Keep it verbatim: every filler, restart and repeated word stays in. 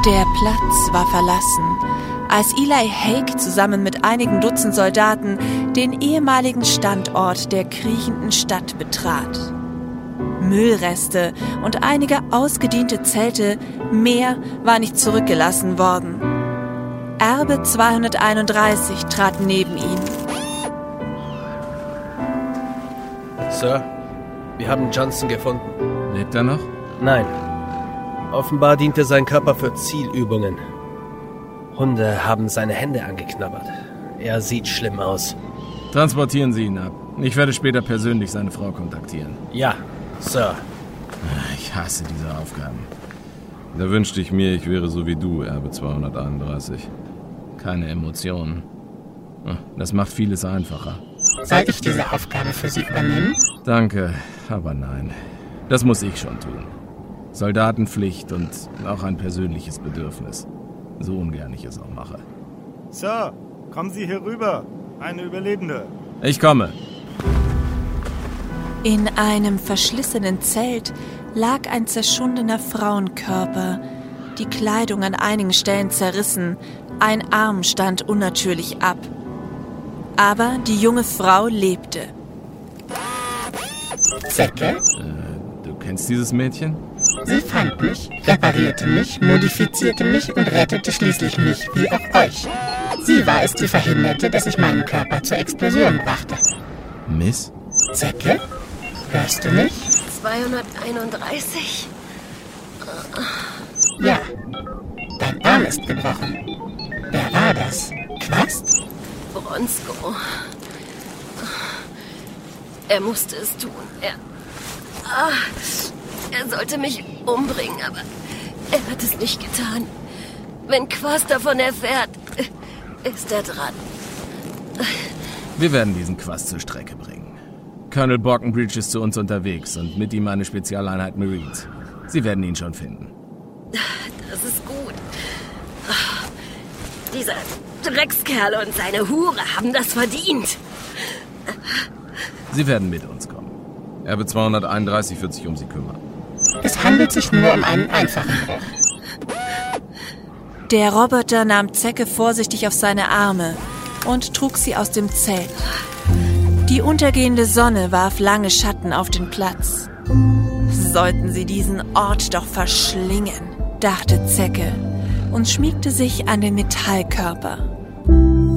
Der Platz war verlassen, als Eli Hague zusammen mit einigen Dutzend Soldaten den ehemaligen Standort der kriechenden Stadt betrat. Müllreste und einige ausgediente Zelte, mehr war nicht zurückgelassen worden. Erbe zweihunderteinunddreißig trat neben ihn. Sir, wir haben Johnson gefunden. Lebt er noch? Nein. Offenbar diente sein Körper für Zielübungen. Hunde haben seine Hände angeknabbert. Er sieht schlimm aus. Transportieren Sie ihn ab. Ich werde später persönlich seine Frau kontaktieren. Ja, Sir. Ich hasse diese Aufgaben. Da wünschte ich mir, ich wäre so wie du, Erbe zweihunderteinunddreißig. Keine Emotionen. Das macht vieles einfacher. Soll ich diese Aufgabe für Sie übernehmen? Danke, aber nein. Das muss ich schon tun. Soldatenpflicht und auch ein persönliches Bedürfnis. So ungern ich es auch mache. Sir, kommen Sie hier rüber. Eine Überlebende. Ich komme. In einem verschlissenen Zelt lag ein zerschundener Frauenkörper, die Kleidung an einigen Stellen zerrissen, ein Arm stand unnatürlich ab. Aber die junge Frau lebte. Zecke? Äh, du kennst dieses Mädchen? Sie fand mich, reparierte mich, modifizierte mich und rettete schließlich mich wie auch euch. Sie war es, die verhinderte, dass ich meinen Körper zur Explosion brachte. Miss? Zecke? Hörst du mich? zweihunderteinunddreißig? Ja. Dein Arm ist gebrochen. Wer war das? Quast? Bronsko. Er musste es tun. Er... Ah, er sollte mich umbringen, aber er hat es nicht getan. Wenn Quast davon erfährt, ist er dran. Wir werden diesen Quast zur Strecke bringen. Colonel Borkenbridge ist zu uns unterwegs und mit ihm eine Spezialeinheit Marines. Sie werden ihn schon finden. Das ist gut. Dieser Dreckskerl und seine Hure haben das verdient. Sie werden mit uns kommen. Erbe zweihunderteinunddreißig wird sich um Sie kümmern. Es handelt sich nur um einen einfachen Bruch. Der Roboter nahm Zecke vorsichtig auf seine Arme und trug sie aus dem Zelt. Die untergehende Sonne warf lange Schatten auf den Platz. Sollten sie diesen Ort doch verschlingen, dachte Zecke und schmiegte sich an den Metallkörper.